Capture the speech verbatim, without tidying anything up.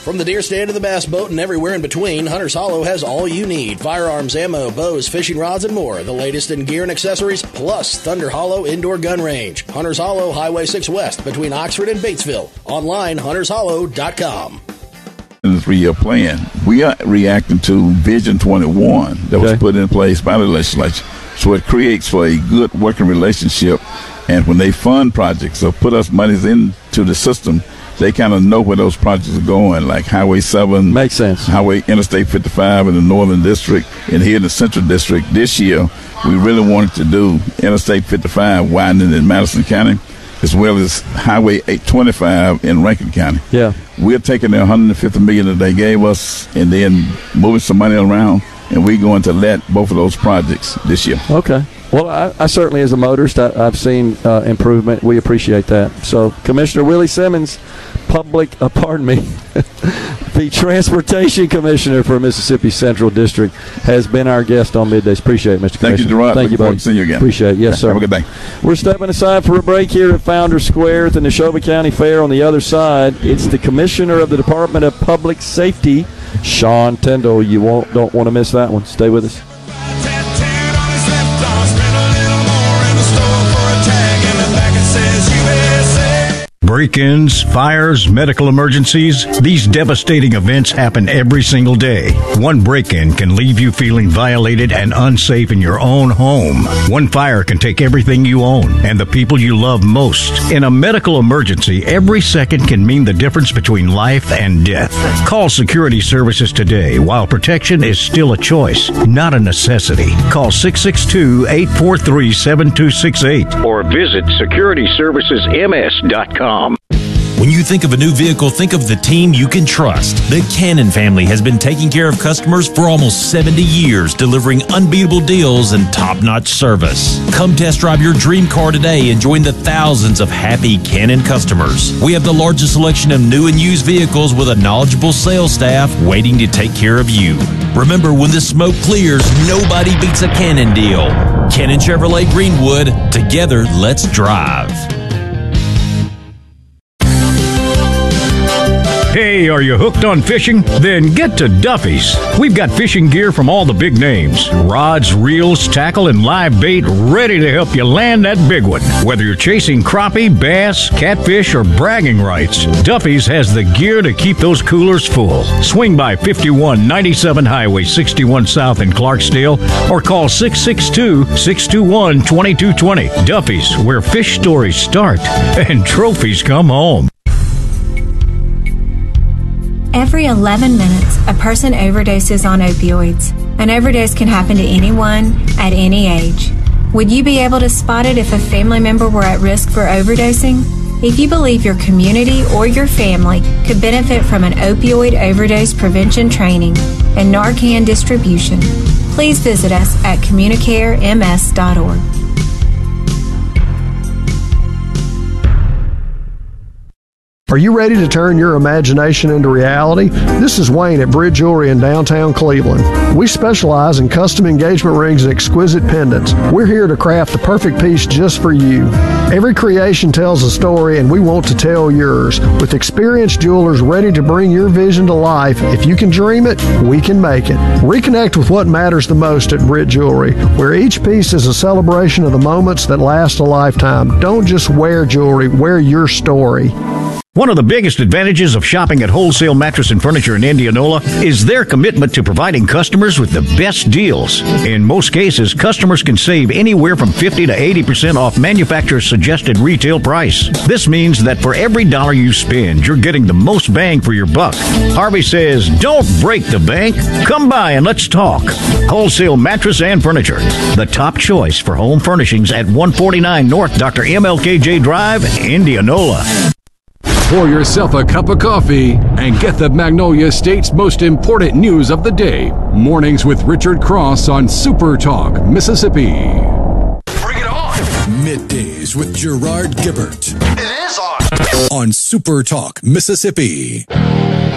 From the deer stand to the bass boat and everywhere in between, Hunter's Hollow has all you need. Firearms, ammo, bows, fishing rods, and more. The latest in gear and accessories, plus Thunder Hollow Indoor Gun Range. Hunter's Hollow, Highway six West, between Oxford and Batesville. Online, hunters hollow dot com. In the three-year plan, we are reacting to Vision twenty-one that was okay. put in place by the legislature. So it creates for a good working relationship, and when they fund projects or put us monies into the system, they kind of know where those projects are going, like Highway seven. Makes sense. Highway Interstate fifty-five in the Northern District, and here in the Central District. This year, we really wanted to do Interstate fifty-five widening in Madison County, as well as Highway eight twenty-five in Rankin County. Yeah. We're taking the one hundred fifty million dollars that they gave us and then moving some money around, and we're going to let both of those projects this year. Okay. Well, I, I certainly, as a motorist, I, I've seen uh, improvement. We appreciate that. So, Commissioner Willie Simmons, public, uh, pardon me, the Transportation Commissioner for Mississippi Central District, has been our guest on Middays. Appreciate it, Mister Thank Commissioner. you, Gerard. Thank you, buddy. See you again. Appreciate it. Yes, sir. Have a good day. We're stepping aside for a break here at Founders Square at the Neshoba County Fair. On the other side, it's the Commissioner of the Department of Public Safety, Sean Tindall. You won't, don't want to miss that one. Stay with us. Break-ins, fires, medical emergencies, these devastating events happen every single day. One break-in can leave you feeling violated and unsafe in your own home. One fire can take everything you own and the people you love most. In a medical emergency, every second can mean the difference between life and death. Call Security Services today while protection is still a choice, not a necessity. Call six six two, eight four three, seven two six eight or visit security services m s dot com. When you think of a new vehicle, think of the team you can trust. The Cannon family has been taking care of customers for almost seventy years, delivering unbeatable deals and top-notch service. Come test drive your dream car today and join the thousands of happy Cannon customers. We have the largest selection of new and used vehicles with a knowledgeable sales staff waiting to take care of you. Remember, when the smoke clears, nobody beats a Cannon deal. Cannon Chevrolet Greenwood. Together, let's drive. Hey, are you hooked on fishing? Then get to Duffy's. We've got fishing gear from all the big names. Rods, reels, tackle, and live bait ready to help you land that big one. Whether you're chasing crappie, bass, catfish, or bragging rights, Duffy's has the gear to keep those coolers full. Swing by fifty-one ninety-seven Highway sixty-one South in Clarksdale or call six six two, six two one, two two two zero. Duffy's, where fish stories start and trophies come home. Every eleven minutes, a person overdoses on opioids. An overdose can happen to anyone at any age. Would you be able to spot it if a family member were at risk for overdosing? If you believe your community or your family could benefit from an opioid overdose prevention training and Narcan distribution, please visit us at communicare m s dot org. Are you ready to turn your imagination into reality? This is Wayne at Bridge Jewelry in downtown Cleveland. We specialize in custom engagement rings and exquisite pendants. We're here to craft the perfect piece just for you. Every creation tells a story, and we want to tell yours. With experienced jewelers ready to bring your vision to life, if you can dream it, we can make it. Reconnect with what matters the most at Bridge Jewelry, where each piece is a celebration of the moments that last a lifetime. Don't just wear jewelry, wear your story. One of the biggest advantages of shopping at Wholesale Mattress and Furniture in Indianola is their commitment to providing customers with the best deals. In most cases, customers can save anywhere from fifty to eighty percent off manufacturer's suggested retail price. This means that for every dollar you spend, you're getting the most bang for your buck. Harvey says, don't break the bank. Come by and let's talk. Wholesale Mattress and Furniture, the top choice for home furnishings at one forty-nine North Doctor M L K J Drive, Indianola. Pour yourself a cup of coffee and get the Magnolia State's most important news of the day. Mornings with Richard Cross on Super Talk, Mississippi. Bring it on! Middays with Gerard Gibbert. It is on! On Super Talk, Mississippi.